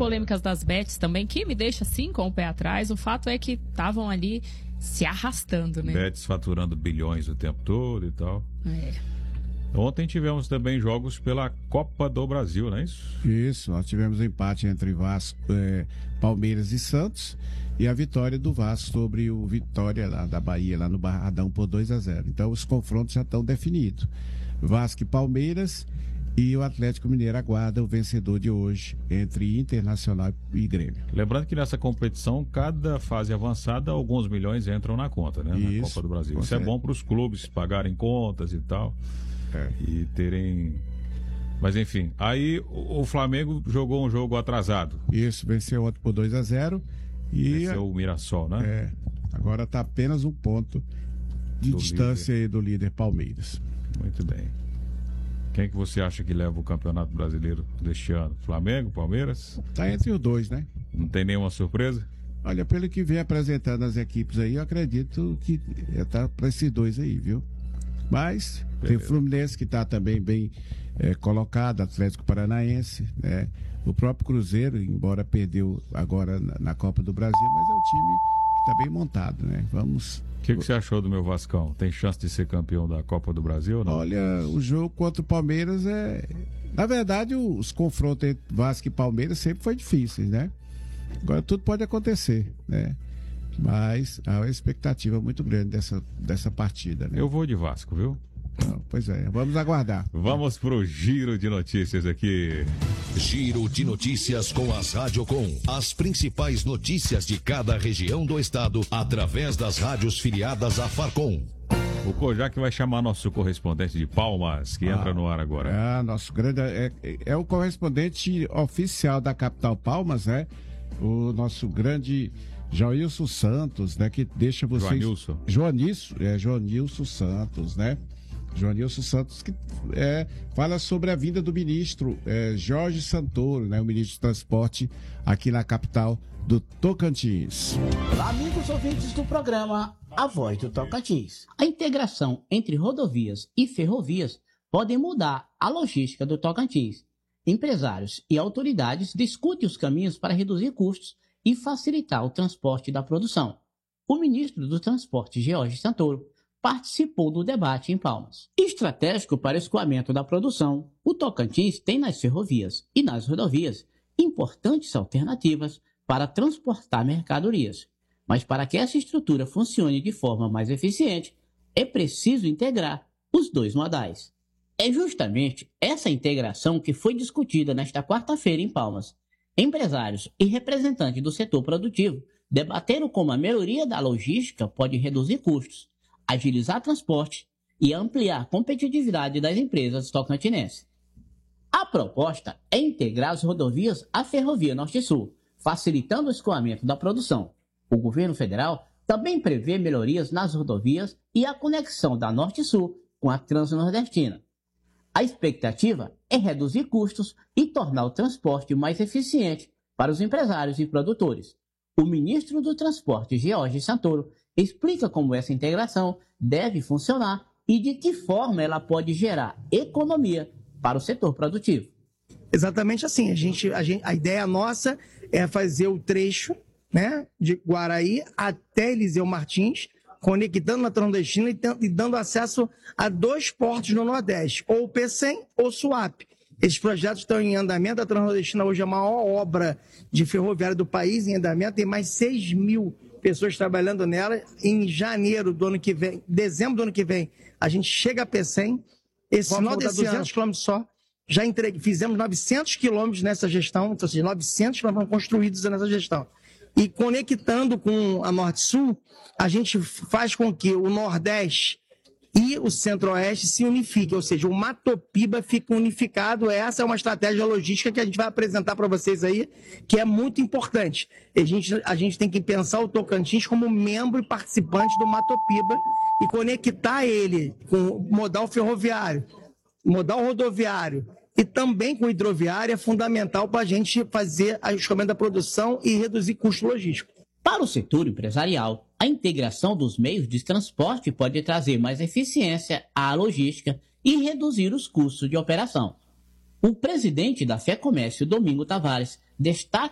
polêmicas das bets também, que me deixa assim com o pé atrás. O fato é que estavam ali se arrastando, né? Bets faturando bilhões o tempo todo e tal. Ontem tivemos também jogos pela Copa do Brasil, não é isso? Isso, nós tivemos um empate entre Vasco, Palmeiras e Santos, e a vitória do Vasco sobre o Vitória lá da Bahia, lá no Barradão, por 2-0. Então os confrontos já estão definidos. Vasco e Palmeiras, e o Atlético Mineiro aguarda o vencedor de hoje entre Internacional e Grêmio. Lembrando que nessa competição, cada fase avançada, alguns milhões entram na conta, né? Na Copa do Brasil. Isso é bom para os clubes pagarem contas e tal. E terem... Mas enfim, aí o Flamengo jogou um jogo atrasado. Isso, venceu ontem por 2-0. Venceu o Mirassol, né? Agora está apenas um ponto de distância aí do líder Palmeiras. Muito bem. Quem que você acha que leva o Campeonato Brasileiro deste ano? Flamengo, Palmeiras? Tá entre os dois, né? Não tem nenhuma surpresa? Olha, pelo que vem apresentando as equipes aí, eu acredito que tá para esses dois aí, viu? Mas tem o Fluminense que está também bem colocado, Atlético Paranaense, né? O próprio Cruzeiro, embora perdeu agora na Copa do Brasil, mas é um time que está bem montado, né? Vamos... O que você achou do meu Vascão? Tem chance de ser campeão da Copa do Brasil ou não? Olha, o jogo contra o Palmeiras na verdade, os confrontos entre Vasco e Palmeiras sempre foi difíceis, né? Agora tudo pode acontecer, né? Mas há uma expectativa muito grande dessa partida, né? Eu vou de Vasco, viu? Pois é, vamos aguardar. Vamos pro giro de notícias aqui. Giro de notícias com as Rádio Com. As principais notícias de cada região do estado através das rádios filiadas à Farcom. O Kojak vai chamar nosso correspondente de Palmas, que entra no ar agora. Nosso grande é o correspondente oficial da capital Palmas, né? O nosso grande Joilson Santos, né? Que deixa vocês... Joanilson Santos, né? Joanilson Santos, que fala sobre a vinda do ministro Jorge Santoro, né? O ministro de Transporte aqui na capital do Tocantins. Olá, amigos ouvintes do programa A Voz do Tocantins. A integração entre rodovias e ferrovias pode mudar a logística do Tocantins. Empresários e autoridades discutem os caminhos para reduzir custos e facilitar o transporte da produção. O ministro do Transporte, Jorge Santoro, participou do debate em Palmas. Estratégico para o escoamento da produção, o Tocantins tem nas ferrovias e nas rodovias importantes alternativas para transportar mercadorias. Mas para que essa estrutura funcione de forma mais eficiente, é preciso integrar os dois modais. É justamente essa integração que foi discutida nesta quarta-feira em Palmas. Empresários e representantes do setor produtivo debateram como a melhoria da logística pode reduzir custos, agilizar transporte e ampliar a competitividade das empresas tocantinenses. A proposta é integrar as rodovias à Ferrovia Norte-Sul, facilitando o escoamento da produção. O governo federal também prevê melhorias nas rodovias e a conexão da Norte-Sul com a Transnordestina. A expectativa é reduzir custos e tornar o transporte mais eficiente para os empresários e produtores. O ministro do Transporte, Jorge Santoro, explica como essa integração deve funcionar e de que forma ela pode gerar economia para o setor produtivo. Exatamente assim, a ideia nossa é fazer o trecho, né, de Guaraí até Eliseu Martins, conectando na Transnordestina e dando acesso a 2 portos no Nordeste, ou o Pecém ou o Suape. Esses projetos estão em andamento. A Transnordestina hoje é a maior obra de ferroviária do país em andamento, tem mais 6 mil pessoas trabalhando nela. Em janeiro do ano que vem, dezembro do ano que vem, a gente chega a Pecém. Esse final desse 200 quilômetros só. Fizemos 900 quilômetros nessa gestão, ou seja, 900 foram construídos nessa gestão. E conectando com a Norte-Sul, a gente faz com que o Nordeste e o Centro-Oeste se unifiquem, ou seja, o Matopiba fica unificado. Essa é uma estratégia logística que a gente vai apresentar para vocês aí, que é muito importante. A gente tem que pensar o Tocantins como membro e participante do Matopiba e conectar ele com o modal ferroviário, modal rodoviário e também com hidroviária é fundamental para a gente fazer o escoamento da produção e reduzir custo logístico. Para o setor empresarial, a integração dos meios de transporte pode trazer mais eficiência à logística e reduzir os custos de operação. O presidente da FEComércio, Domingo Tavares, destaca